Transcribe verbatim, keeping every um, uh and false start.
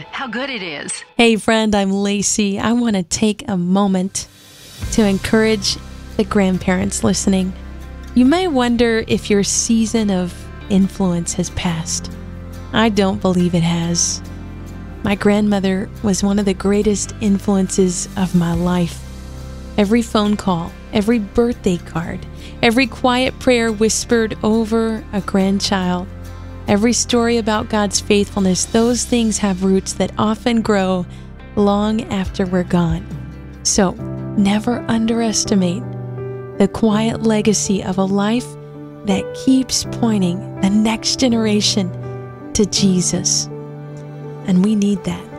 how good it is. Hey friend, I'm Lacey. I want to take a moment to encourage the grandparents listening. You may wonder if your season of influence has passed. I don't believe it has. My grandmother was one of the greatest influences of my life. Every phone call, every birthday card, every quiet prayer whispered over a grandchild, every story about God's faithfulness, those things have roots that often grow long after we're gone. So, never underestimate the quiet legacy of a life that keeps pointing the next generation to Jesus. And we need that.